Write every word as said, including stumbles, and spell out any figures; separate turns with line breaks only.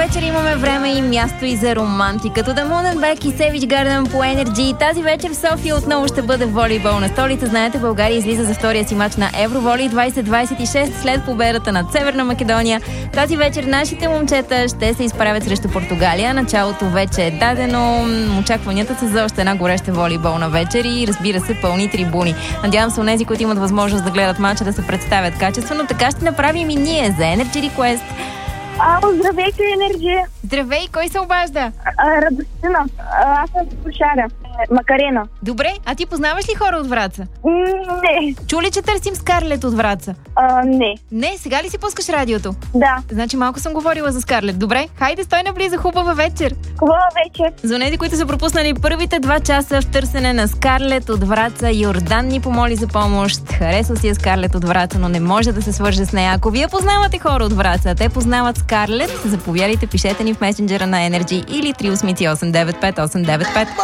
вечер имаме време и място и за романтика. The Moon and Back и Savage Garden по Energy. Тази вечер в София отново ще бъде волейболна столица. Знаете, България излиза за втория си мач на Евроволей двайсет двайсет и шест след победата над Северна Македония. Тази вечер нашите момчета ще се изправят срещу Португалия. Началото вече е дадено. Очакванията са за още една гореща волейболна вечер и, разбира се, пълни трибуни. Надявам се, онези, които имат възможност да гледат мача, да се представят качествено. Така ще направим и ние за Energy Request.
Ало, здравейте, Енерджи.
Здравей, кой се обажда?
А, Радостина. А, аз съм слушаря. Макарена.
Добре, а ти познаваш ли хора от Враца?
М, Не.
Чули, че търсим Скарлет от Враца?
А, не.
Не, сега ли си пускаш радиото?
Да.
Значи малко съм говорила за Скарлет. Добре, хайде, стой наблизо, хубава вечер.
Хубава вечер.
За онези, които са пропуснали първите два часа в търсене на Скарлет от Враца, Йордан ни помоли за помощ. Харесва си я Скарлет от Враца, но не може да се свърже с нея. Ако вие познавате хора от Враца, те познават Скарлет, заповядайте, пишете ни в месенджера на Energy или три осем осем девет пет осем девет пет.